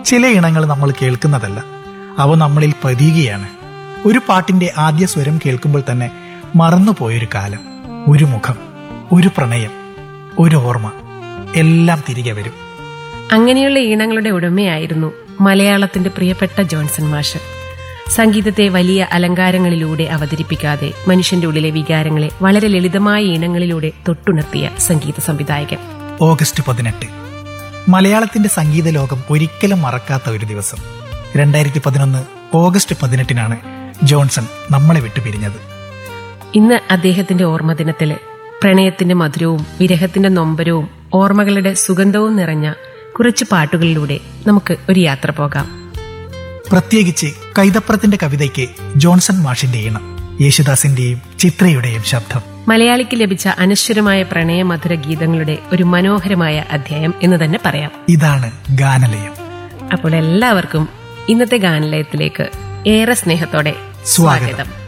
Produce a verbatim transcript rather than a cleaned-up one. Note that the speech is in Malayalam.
ചില ഇണങ്ങൾ നമ്മൾ കേൾക്കുന്നതല്ല, അവ നമ്മളിൽ പതിയുകയാണ്. ഒരു പാട്ടിന്റെ ആദ്യ സ്വരം കേൾക്കുമ്പോൾ തന്നെ മറന്നുപോയൊരു കാലം, ഒരു മുഖം, ഒരു പ്രണയം, ഒരു ഓർമ്മ, എല്ലാം തിരികെ വരും. അങ്ങനെയുള്ള ഈണങ്ങളുടെ ഉടമയായിരുന്നു മലയാളത്തിന്റെ പ്രിയപ്പെട്ട ജോൺസൺ മാഷ്. സംഗീതത്തെ വലിയ അലങ്കാരങ്ങളിലൂടെ അവതരിപ്പിക്കാതെ മനുഷ്യന്റെ ഉള്ളിലെ വികാരങ്ങളെ വളരെ ലളിതമായ ഈണങ്ങളിലൂടെ തൊട്ടുണർത്തിയ സംഗീത സംവിധായകൻ. ഓഗസ്റ്റ് പതിനെട്ട് മലയാളത്തിന്റെ സംഗീത ലോകം ഒരിക്കലും മറക്കാത്ത ഒരു ദിവസം. രണ്ടായിരത്തി പതിനൊന്ന് ഓഗസ്റ്റ് പതിനെട്ടിനാണ് ജോൺസൺ നമ്മളെ വിട്ടുപിരിഞ്ഞത്. ഇന്ന് അദ്ദേഹത്തിന്റെ ഓർമ്മദിനത്തില് പ്രണയത്തിന്റെ മധുരവും വിരഹത്തിന്റെ നൊമ്പരവും ഓർമ്മകളുടെ സുഗന്ധവും നിറഞ്ഞ കുറച്ച് പാട്ടുകളിലൂടെ നമുക്ക് ഒരു യാത്ര പോകാം. പ്രത്യേകിച്ച് കൈതപ്രത്തിന്റെ കവിതയ്ക്ക് ജോൺസൺ മാഷിന്റെ ഈണം, യേശുദാസിന്റെയും ചിത്രയുടെയും ശബ്ദം. മലയാളിക്ക് ലഭിച്ച അനശ്വരമായ പ്രണയമധുര ഗീതങ്ങളുടെ ഒരു മനോഹരമായ അധ്യായം എന്ന് തന്നെ പറയാം. ഇതാണ് ഗാനലയം. അപ്പോൾ എല്ലാവർക്കും ഇന്നത്തെ ഗാനലയത്തിലേക്ക് ഏറെ സ്നേഹത്തോടെ സ്വാഗതം.